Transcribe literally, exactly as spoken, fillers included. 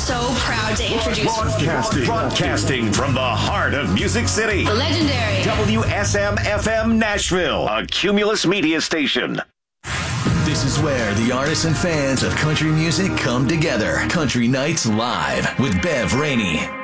so proud to introduce Broadcasting, broadcasting from the heart of Music City. the legendary W S M F M Nashville, a Cumulus media station. This is where the artists and fans of country music come together. Country Nights Live with Bev Rainey.